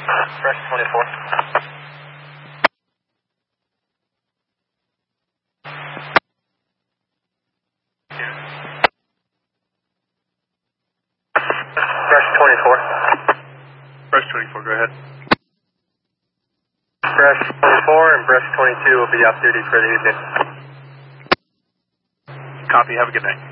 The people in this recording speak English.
Fresh 24. Fresh 24. Fresh 24, go ahead. Fresh 24 and Fresh 22 will be off duty for the evening. Copy, have a good night.